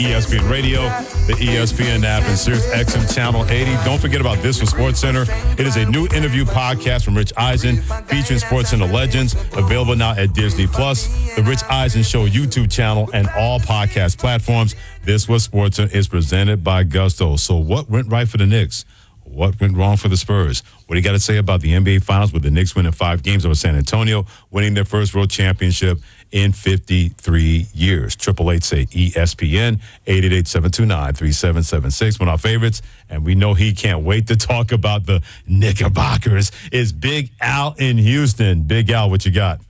ESPN Radio, the ESPN app, and Sirius XM Channel 80. Don't forget about This from SportsCenter. It is a new interview podcast from Rich Eisen featuring SportsCenter legends, available now at Disney+, the Rich Eisen Show YouTube channel, and all podcast platforms. This was SportsCenter is presented by Gusto. So what went right for the Knicks? What went wrong for the Spurs? What do you got to say about the NBA Finals with the Knicks winning 5 games over San Antonio, winning their first world championship in 53 years? 888-SAY-ESPN, 888-729-3776. One of our favorites, and we know he can't wait to talk about the Knickerbockers, is Big Al in Houston. Big Al, what you got?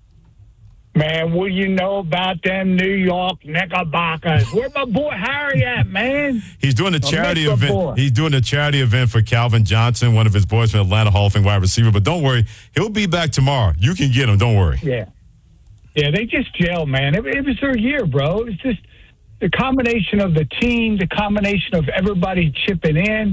Man, what do you know about them New York Knickerbockers? Where my boy Harry at, man? He's doing a charity event. He's doing a charity event for Calvin Johnson, one of his boys from Atlanta, Hall of Fame wide receiver. But don't worry, he'll be back tomorrow. You can get him. Don't worry. Yeah, they just gel, man. It was their year, bro. It's just the combination of the team, the combination of everybody chipping in.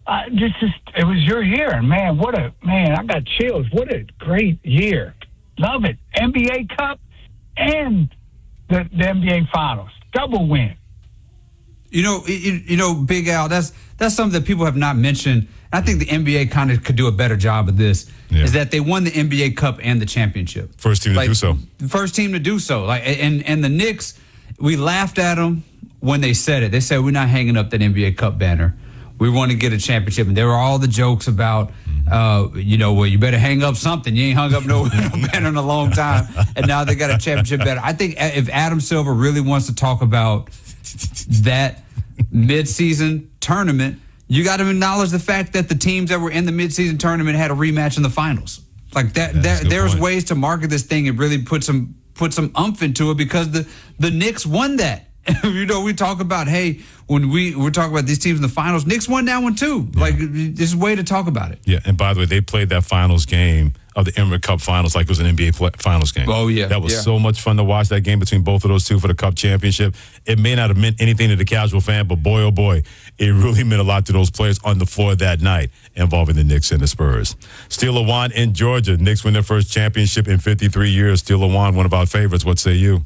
It was your year, man. I got chills. What a great year. Love it. NBA Cup and the NBA Finals. Double win. You know, Big Al, that's something that people have not mentioned. I think the NBA kind of could do a better job of this, is that they won the NBA Cup and the championship. First team to do so. The first team to do so. And the Knicks, we laughed at them when they said it. They said, we're not hanging up that NBA Cup banner. We want to get a championship. And there were all the jokes about, you better hang up something. You ain't hung up no banner in a long time. And now they got a championship banner. I think if Adam Silver really wants to talk about that midseason tournament, you got to acknowledge the fact that the teams that were in the midseason tournament had a rematch in the finals. Like that, there's ways to market this thing and really put some oomph into it, because the Knicks won that. We talk about, hey, when we're talking about these teams in the finals, Knicks won that one too. Yeah. Like, this is a way to talk about it. Yeah, and by the way, they played that finals game of the Emirates Cup Finals like it was an NBA Finals game. Oh, yeah. That was so much fun to watch, that game between both of those two for the Cup championship. It may not have meant anything to the casual fan, but boy, oh boy, it really meant a lot to those players on the floor that night involving the Knicks and the Spurs. Steel Lawan in Georgia. Knicks win their first championship in 53 years. Steel Lawan, one of our favorites. What say you?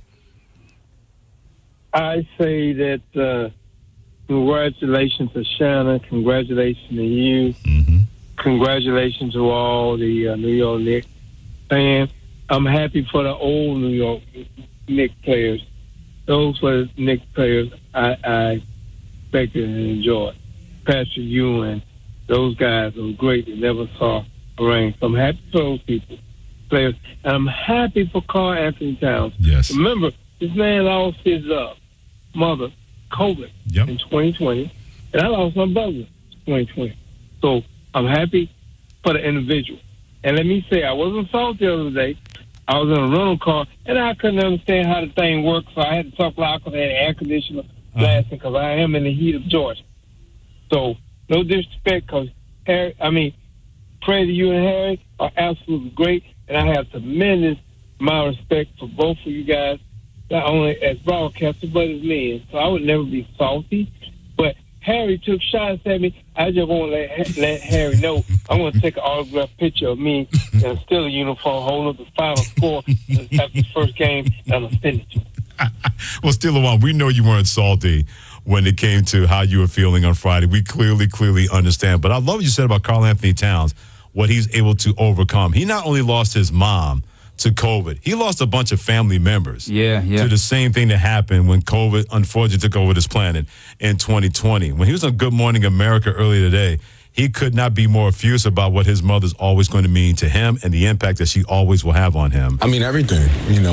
I say that congratulations to Shannon. Congratulations to you. Mm-hmm. Congratulations to all the New York Knicks fans. I'm happy for the old New York Knicks players. Those were the Knicks players I expected and enjoyed. Patrick Ewing, those guys were great. They never saw a ring. So I'm happy for those players. And I'm happy for Karl Anthony Towns. Yes. Remember, this man lost his mother, COVID, in 2020, and I lost my brother in 2020. So I'm happy for the individual. And let me say, I wasn't salty the other day. I was in a rental car, and I couldn't understand how the thing worked, so I had to talk loud because I had air conditioner blasting, because I am in the heat of Georgia. So no disrespect, because Pray to you and Harry are absolutely great, and I have tremendous amount of respect for both of you guys, not only as broadcasters, but as men. So I would never be salty. But Harry took shots at me. I just want to let Harry know I'm going to take an autographed picture of me in a Steelers uniform holding up the final score after the first game, and I'm going to send it to him. Well, Steel Lawan, we know you weren't salty when it came to how you were feeling on Friday. We clearly understand. But I love what you said about Karl Anthony Towns, what he's able to overcome. He not only lost his mom to COVID, he lost a bunch of family members to the same thing that happened when COVID unfortunately took over this planet in 2020. When he was on Good Morning America earlier today, he could not be more effusive about what his mother's always going to mean to him and the impact that she always will have on him. I mean, everything.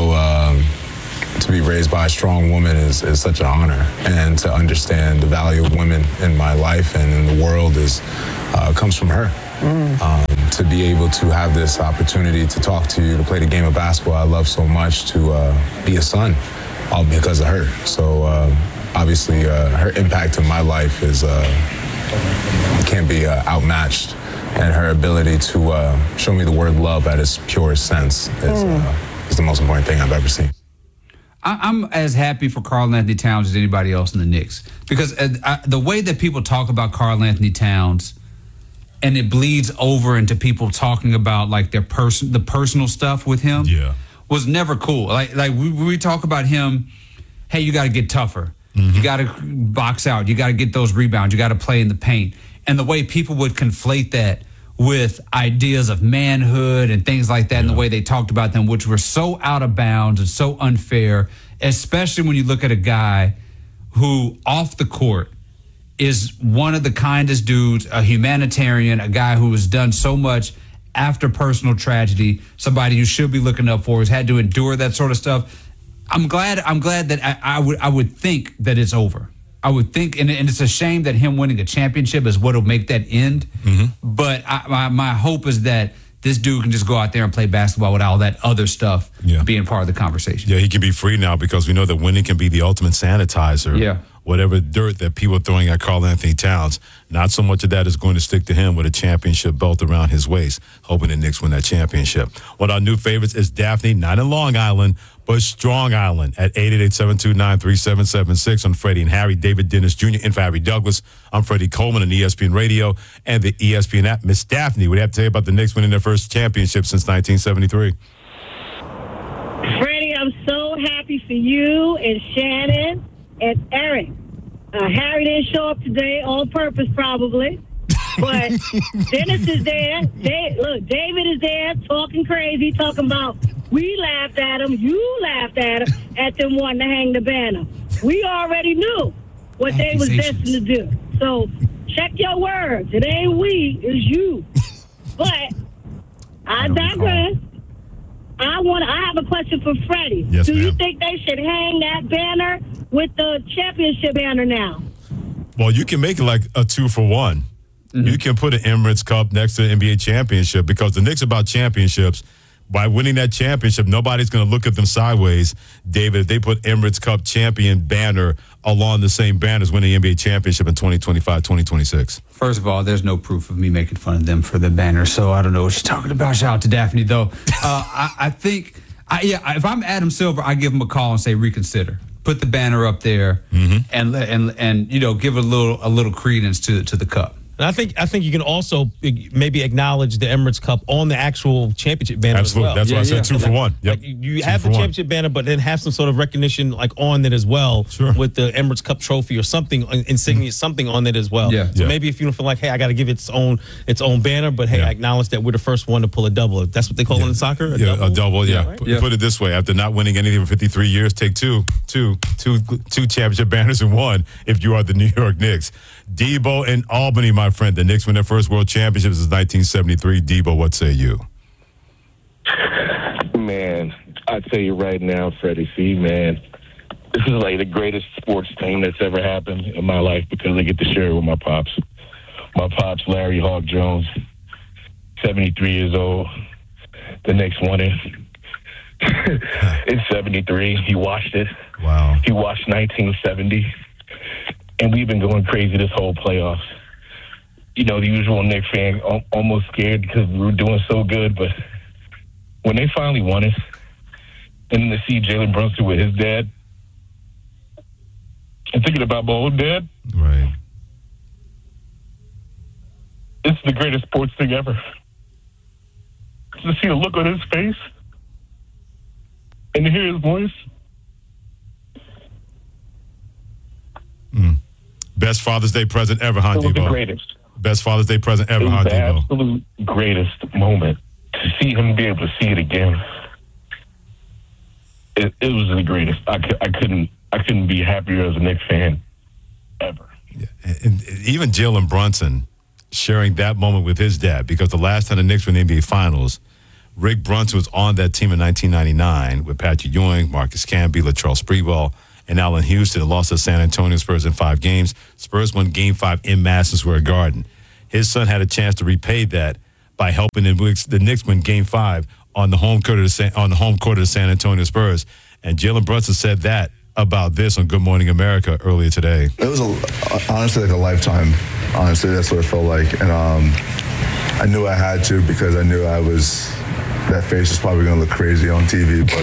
To be raised by a strong woman is such an honor, and to understand the value of women in my life and in the world comes from her. To be able to have this opportunity to talk to you, to play the game of basketball I love so much, to be a son, all because of her. So obviously her impact in my life can't be outmatched, and her ability to show me the word love at its purest sense is the most important thing I've ever seen. I'm as happy for Karl Anthony Towns as anybody else in the Knicks, because the way that people talk about Karl Anthony Towns, and it bleeds over into people talking about like the personal stuff with him, was never cool. Like we talk about him, hey, you got to get tougher. You got to box out. You got to get those rebounds. You got to play in the paint. And the way people would conflate that with ideas of manhood and things like that, and the way they talked about them, which were so out of bounds and so unfair, especially when you look at a guy who off the court is one of the kindest dudes, a humanitarian, a guy who has done so much after personal tragedy, somebody you should be looking up for, who's had to endure that sort of stuff. I'm glad that I would think that it's over. I would think, and it's a shame that him winning a championship is what will make that end. But my hope is that this dude can just go out there and play basketball without all that other stuff being part of the conversation. Yeah, he can be free now because we know that winning can be the ultimate sanitizer. Yeah. Whatever dirt that people are throwing at Karl Anthony Towns, not so much of that is going to stick to him with a championship belt around his waist, hoping the Knicks win that championship. One of our new favorites is Daphne, not in Long Island, but Strong Island at 888-729-3776 on Freddie and Harry, David Dennis Jr. in for Harry Douglas. I'm Freddie Coleman on ESPN Radio and the ESPN app. Miss Daphne, what do you have to say about the Knicks winning their first championship since 1973? Freddie, I'm so happy for you and Shannon and Eric. Harry didn't show up today on purpose, probably. But Dennis is there. David is there talking crazy, talking about we laughed at him, you laughed at him, at them wanting to hang the banner. We already knew what they was destined to do. So check your words. It ain't we, it's you. But I digress. I have a question for Freddie. Yes, Do you ma'am. think they should hang that banner with the championship banner now? Well, you can make it like a 2-for-1. You can put an Emirates Cup next to the NBA championship because the Knicks are about championships. By winning that championship, nobody's going to look at them sideways. David, if they put Emirates Cup champion banner along the same banner as winning the NBA championship in 2025, 2026. First of all, there's no proof of me making fun of them for the banner, so I don't know what you're talking about. Shout out to Daphne, though. I think, if I'm Adam Silver, I give him a call and say reconsider. Put the banner up there and give a little credence to the cup. And I think you can also maybe acknowledge the Emirates Cup on the actual championship banner Absolutely. as well. That's why I said 2-for-1. Yep. Like you have the championship banner, but then have some sort of recognition like on it as well with the Emirates Cup trophy or something, insignia, something on it as well. Yeah. So maybe if you don't feel like, hey, I got to give it its own banner, but hey, I acknowledge that we're the first one to pull a double. That's what they call it in soccer? A double. Right? Put it this way. After not winning anything for 53 years, take two championship banners in one if you are the New York Knicks. Debo in Albany, my friend. The Knicks win their first world championship since 1973. Debo, what say you? Man, I tell you right now, Freddie C, man, this is like the greatest sports thing that's ever happened in my life because I get to share it with my pops. My pops, Larry Hawk Jones, 73 years old. The Knicks won it. In 73, he watched it. Wow. He watched 1970. And we've been going crazy this whole playoffs. You know, the usual Knicks fan almost scared because we were doing so good. But when they finally won it, and then to see Jalen Brunson with his dad, and thinking about my own dad, right? It's the greatest sports thing ever. To see the look on his face and to hear his voice. Best Father's Day present ever, huh, It was Debo? the greatest. Best Father's Day present ever, It was huh, the Debo? absolute greatest moment. To see him be able to see it again, it was the greatest. I couldn't be happier as a Knicks fan ever. Yeah. And even Jalen Brunson sharing that moment with his dad, because the last time the Knicks were in the NBA Finals, Rick Brunson was on that team in 1999 with Patrick Ewing, Marcus Camby, Latrell Sprewell, and Allen Houston, and lost to San Antonio Spurs in 5 games. Spurs won Game 5 in Madison Square Garden. His son had a chance to repay that by helping the Knicks win Game 5 on the home court of the San Antonio Spurs. And Jalen Brunson said that about this on Good Morning America earlier today. It was honestly like a lifetime. Honestly, that's what it felt like. And I knew I had to because I knew that face was probably going to look crazy on TV. But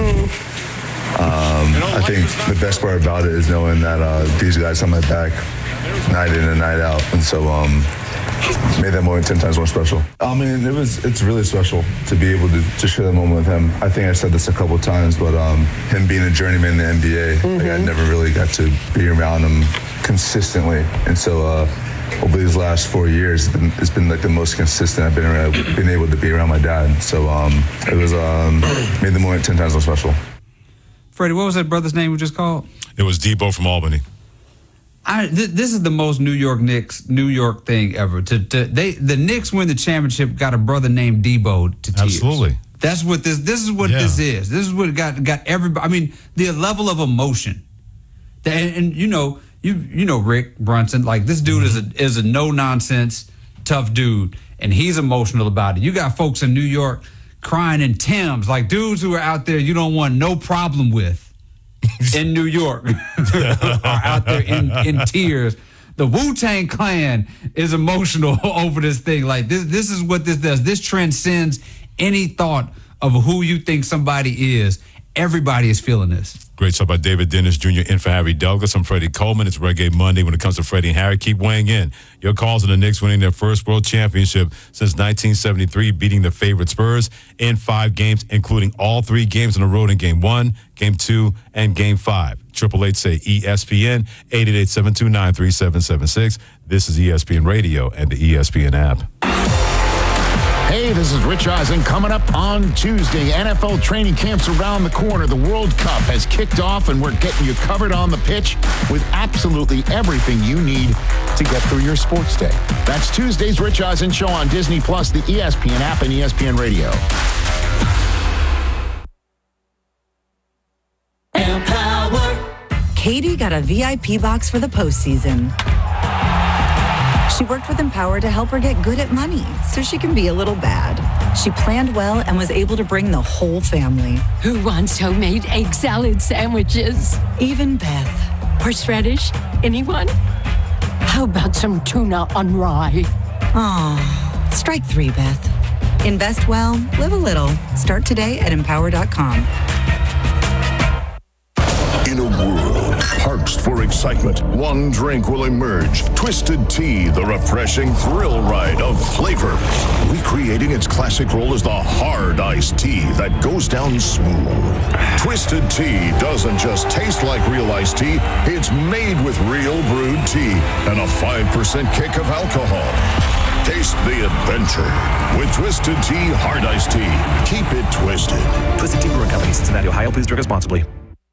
I think the best part about it is knowing that these guys have my back night in and night out. And so made that moment 10 times more special. I mean, it's really special to be able to share that moment with him. I think I said this a couple of times, but him being a journeyman in the NBA, like, I never really got to be around him consistently. And so over these last 4 years, it's been like the most consistent I've been able to be around my dad. So it was made the moment 10 times more special. Freddie, what was that brother's name we just called? It was Debo from Albany. This is the most New York thing ever. The Knicks win the championship, got a brother named Debo to tears. Absolutely. This is what this is. This is what got everybody. I mean, the level of emotion. And you know Rick Brunson, like, this dude is a no nonsense, tough dude, and he's emotional about it. You got folks in New York crying in Timbs, like dudes who are out there you don't want no problem with in New York are out there in tears. The Wu-Tang Clan is emotional over this thing. Like, this is what this does. This transcends any thought of who you think somebody is. Everybody is feeling this. Great show by David Dennis Jr. in for Harry Douglas. I'm Freddie Coleman. It's Reggae Monday when it comes to Freddie and Harry. Keep weighing in. Your calls on the Knicks winning their first world championship since 1973, beating the favorite Spurs in 5 games, including all 3 games on the road in Game 1, Game 2, and Game 5. 888-SAY-ESPN, 888-729-3776. This is ESPN Radio and the ESPN app. Hey, this is Rich Eisen. Coming up on Tuesday, NFL training camps around the corner. The World Cup has kicked off, and we're getting you covered on the pitch with absolutely everything you need to get through your sports day. That's Tuesday's Rich Eisen Show on Disney+, the ESPN app, and ESPN Radio. Empower. Katie got a VIP box for the postseason. She worked with Empower to help her get good at money so she can be a little bad. She planned well and was able to bring the whole family. Who wants homemade egg salad sandwiches? Even Beth. Horseradish? Anyone? How about some tuna on rye? Aw, strike 3, Beth. Invest well, live a little. Start today at Empower.com. In a world parched for excitement, one drink will emerge. Twisted Tea, the refreshing thrill ride of flavor. Recreating its classic role as the hard iced tea that goes down smooth. Twisted Tea doesn't just taste like real iced tea, it's made with real brewed tea and a 5% kick of alcohol. Taste the adventure with Twisted Tea Hard Iced Tea. Keep it twisted. Twisted Tea Brewing Company, Cincinnati, Ohio. Please drink responsibly.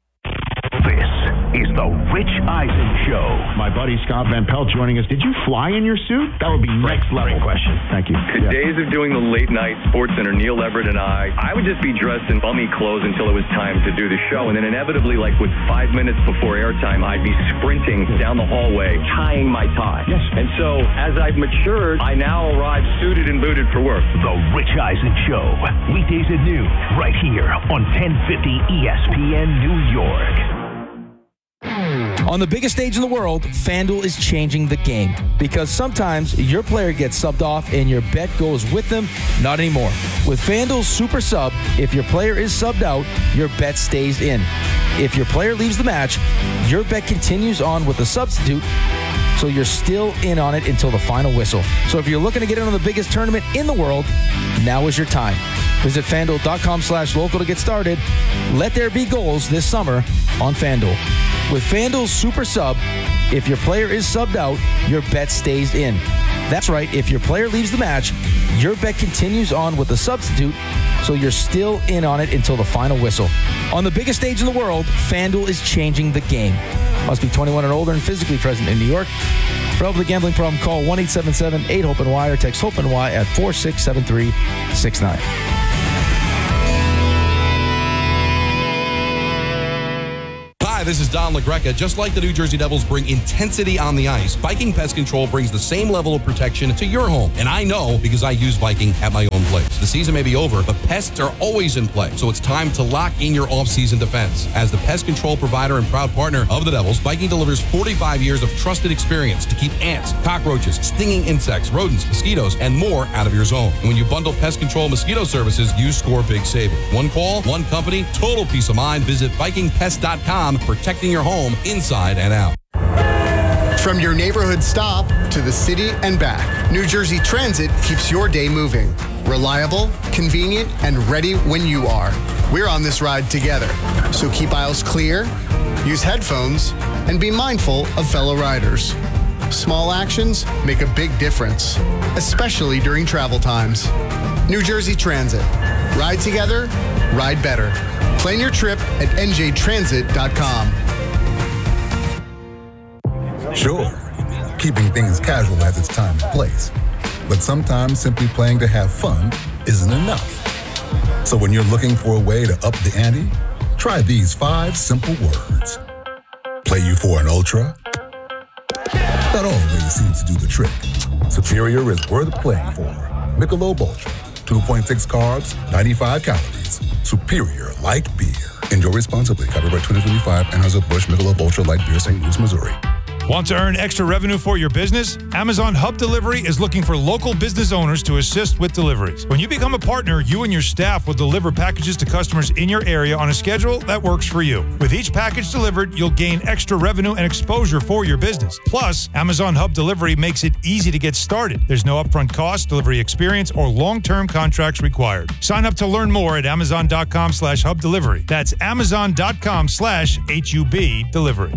Is the Rich Eisen Show. My buddy Scott Van Pelt joining us. Did you fly in your suit? That would be next level. Great question. Thank you. The days of doing the late night Sports Center, Neil Everett and I would just be dressed in bummy clothes until it was time to do the show. And then inevitably, like with 5 minutes before airtime, I'd be sprinting down the hallway, tying my tie. Yes. And so as I've matured, I now arrive suited and booted for work. The Rich Eisen Show. Weekdays at noon, right here on 1050 ESPN New York. On the biggest stage in the world, FanDuel is changing the game because sometimes your player gets subbed off and your bet goes with them. Not anymore. With FanDuel's Super Sub, if your player is subbed out, your bet stays in. If your player leaves the match, your bet continues on with the substitute, so you're still in on it until the final whistle. So if you're looking to get in on the biggest tournament in the world, now is your time. Visit FanDuel.com/local to get started. Let there be goals this summer on FanDuel. With FanDuel's Super Sub, if your player is subbed out, your bet stays in. That's right, if your player leaves the match, your bet continues on with the substitute, so you're still in on it until the final whistle. On the biggest stage in the world, FanDuel is changing the game. Must be 21 and older and physically present in New York. For help with a gambling problem, call 1-877-8-HOPE-NY or text HOPE-NY at 467-369. Hi, this is Don LaGreca. Just like the New Jersey Devils bring intensity on the ice, Viking Pest Control brings the same level of protection to your home. And I know because I use Viking at my own place. The season may be over, but pests are always in play. So it's time to lock in your off-season defense. As the pest control provider and proud partner of the Devils, Viking delivers 45 years of trusted experience to keep ants, cockroaches, stinging insects, rodents, mosquitoes, and more out of your zone. And when you bundle pest control mosquito services, you score big savings. One call, one company, total peace of mind. Visit VikingPest.com, protecting your home inside and out. From your neighborhood stop to the city and back, New Jersey Transit keeps your day moving. Reliable, convenient, and ready when you are. We're on this ride together. So keep aisles clear, use headphones, and be mindful of fellow riders. Small actions make a big difference, especially during travel times. New Jersey Transit. Ride together, ride better. Plan your trip at njtransit.com. Sure, keeping things casual has its time and place. But sometimes simply playing to have fun isn't enough. So when you're looking for a way to up the ante, try these 5 simple words. Play you for an ultra? That always seems to do the trick. Superior is worth playing for. Michelob Ultra, 2.6 carbs, 95 calories. Superior like beer. Enjoy responsibly. Copyright 2025, Anheuser-Busch Michelob Ultra Light Beer, St. Louis, Missouri. Want to earn extra revenue for your business? Amazon Hub Delivery is looking for local business owners to assist with deliveries. When you become a partner, you and your staff will deliver packages to customers in your area on a schedule that works for you. With each package delivered, you'll gain extra revenue and exposure for your business. Plus, Amazon Hub Delivery makes it easy to get started. There's no upfront cost, delivery experience, or long-term contracts required. Sign up to learn more at Amazon.com/Hub Delivery. That's Amazon.com/HUB Delivery.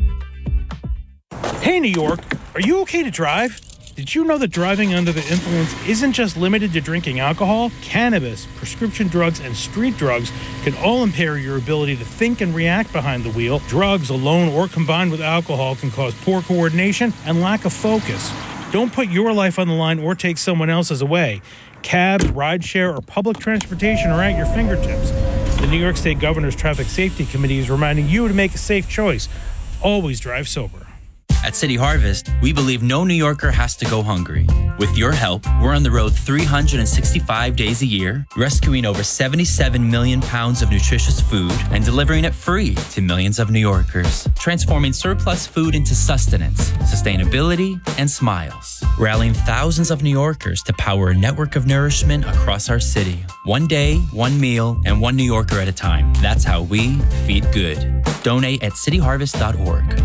Hey, New York, are you okay to drive? Did you know that driving under the influence isn't just limited to drinking alcohol? Cannabis, prescription drugs, and street drugs can all impair your ability to think and react behind the wheel. Drugs alone or combined with alcohol can cause poor coordination and lack of focus. Don't put your life on the line or take someone else's away. Cabs, rideshare, or public transportation are at your fingertips. The New York State Governor's Traffic Safety Committee is reminding you to make a safe choice. Always drive sober. At City Harvest, we believe no New Yorker has to go hungry. With your help, we're on the road 365 days a year, rescuing over 77 million pounds of nutritious food and delivering it free to millions of New Yorkers, transforming surplus food into sustenance, sustainability, and smiles, rallying thousands of New Yorkers to power a network of nourishment across our city. One day, one meal, and one New Yorker at a time. That's how we feed good. Donate at cityharvest.org.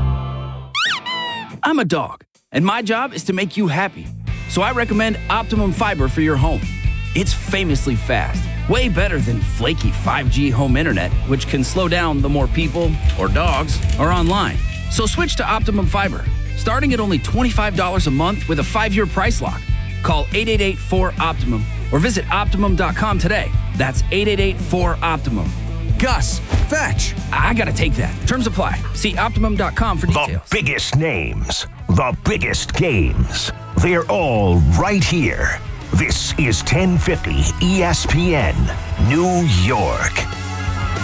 I'm a dog, and my job is to make you happy. So I recommend Optimum Fiber for your home. It's famously fast, way better than flaky 5G home internet, which can slow down the more people or dogs are online. So switch to Optimum Fiber, starting at only $25 a month with a 5-year price lock. Call 888-4-OPTIMUM or visit Optimum.com today. That's 888-4-OPTIMUM. Gus, fetch. I gotta take that. Terms apply. See Optimum.com for details. The biggest names, the biggest games. They're all right here. This is 1050 ESPN, New York.